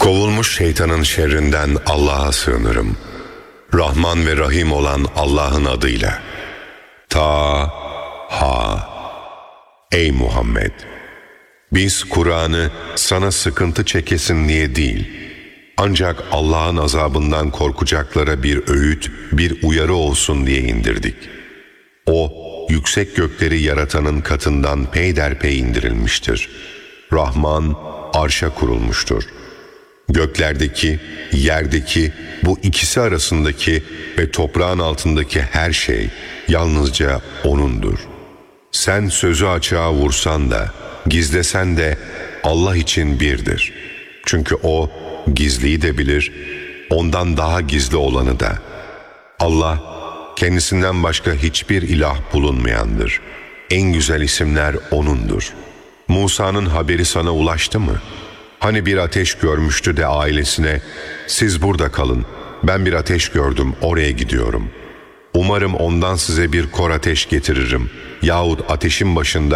Kovulmuş şeytanın şerrinden Allah'a sığınırım. Rahman ve Rahim olan Allah'ın adıyla. Ta-ha. Ey Muhammed! Biz Kur'an'ı sana sıkıntı çekesin diye değil, ancak Allah'ın azabından korkacaklara bir öğüt, bir uyarı olsun diye indirdik. O, yüksek gökleri yaratanın katından peyderpey indirilmiştir. Rahman, arşa kurulmuştur. Göklerdeki, yerdeki, bu ikisi arasındaki ve toprağın altındaki her şey yalnızca O'nundur. Sen sözü açığa vursan da, gizlesen de Allah için birdir. Çünkü O, gizliyi de bilir, ondan daha gizli olanı da. Allah, kendisinden başka hiçbir ilah bulunmayandır. En güzel isimler O'nundur. Musa'nın haberi sana ulaştı mı? Hani bir ateş görmüştü de ailesine, siz burada kalın, ben bir ateş gördüm, oraya gidiyorum. Umarım ondan size bir kor ateş getiririm yahut ateşin başında